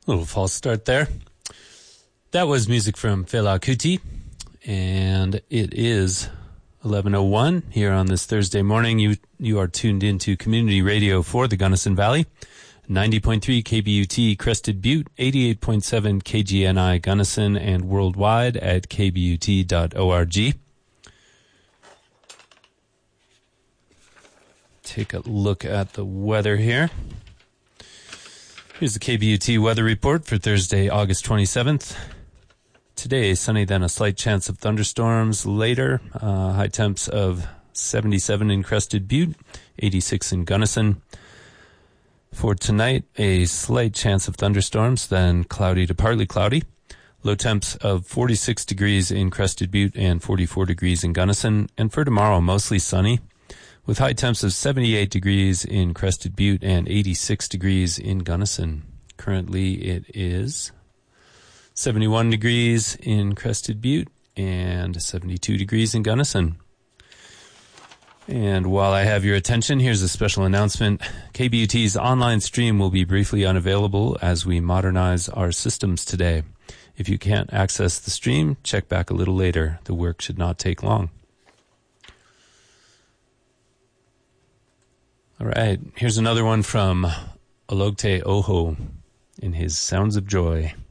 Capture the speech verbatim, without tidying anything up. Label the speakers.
Speaker 1: Little false start there. That was music from Fela Kuti, and it is eleven oh one here on this Thursday morning. You you are tuned into community radio for the Gunnison Valley, ninety point three K B U T Crested Butte, eighty-eight point seven K G N I Gunnison, and worldwide at k b u t dot org. Take a look at the weather here. Here's the K B U T weather report for Thursday, August twenty-seventh. Today, sunny, then a slight chance of thunderstorms later. Uh, high temps of seventy-seven in Crested Butte, eighty-six in Gunnison. For tonight, a slight chance of thunderstorms, then cloudy to partly cloudy. Low temps of forty-six degrees in Crested Butte and forty-four degrees in Gunnison. And for tomorrow, mostly sunny, with high temps of seventy-eight degrees in Crested Butte and eighty-six degrees in Gunnison. Currently, it is seventy-one degrees in Crested Butte and seventy-two degrees in Gunnison. And while I have your attention, here's a special announcement. K B U T's online stream will be briefly unavailable as we modernize our systems today. If you can't access the stream, check back a little later. The work should not take long. All right, here's another one from Ologte Oho in his Sounds of Joy.